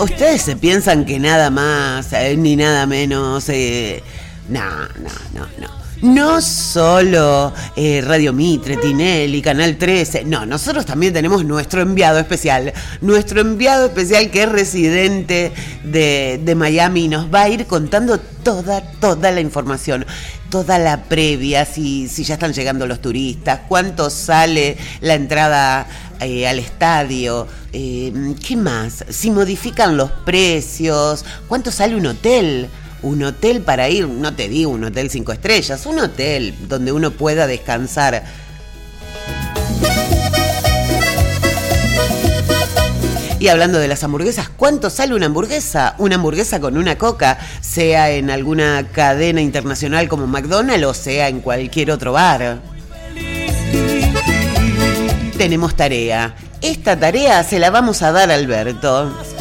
Ustedes se piensan que nada más, ni nada menos. No. No solo Radio Mitre, Tinelli, Canal 13. No, nosotros también tenemos nuestro enviado especial. Nuestro enviado especial que es residente de Miami y nos va a ir contando toda la información. Toda la previa, si ya están llegando los turistas, cuánto sale la entrada al estadio, ¿qué más? Si modifican los precios, cuánto sale un hotel. Un hotel para ir, no te digo un hotel 5 estrellas, un hotel donde uno pueda descansar. Y hablando de las hamburguesas, ¿cuánto sale una hamburguesa? Una hamburguesa con una coca, sea en alguna cadena internacional como McDonald's o sea en cualquier otro bar. Tenemos tarea. Esta tarea se la vamos a dar a Alberto.